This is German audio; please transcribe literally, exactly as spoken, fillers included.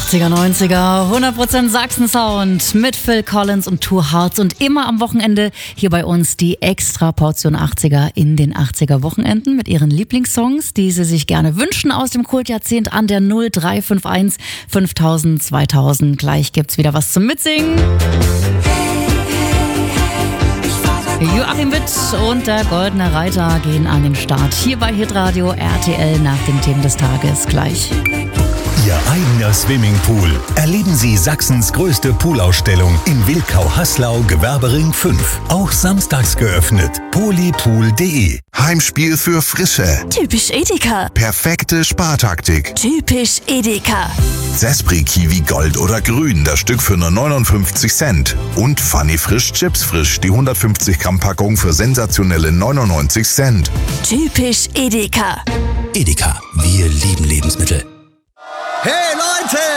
achtziger, neunziger, hundert Prozent Sachsen-Sound mit Phil Collins und Two Hearts und immer am Wochenende hier bei uns die Extra-Portion achtziger in den achtziger-Wochenenden mit ihren Lieblingssongs, die sie sich gerne wünschen aus dem Kultjahrzehnt an der null drei fünf eins fünftausend zweitausend. Gleich gibt's wieder was zum Mitsingen. Joachim Witt und der Goldene Reiter gehen an den Start hier bei Hitradio R T L nach den Themen des Tages gleich. Ihr eigener Swimmingpool. Erleben Sie Sachsens größte Poolausstellung in Wilkau-Haslau, Gewerbering fünf. Auch samstags geöffnet. polypool punkt de. Heimspiel für Frische. Typisch Edeka. Perfekte Spartaktik. Typisch Edeka. Sespri Kiwi Gold oder Grün, das Stück für nur neunundfünfzig Cent. Und Funny Frisch Chips Frisch, die hundertfünfzig Gramm Packung für sensationelle neunundneunzig Cent. Typisch Edeka. Edeka, wir lieben Lebensmittel. Hey Leute!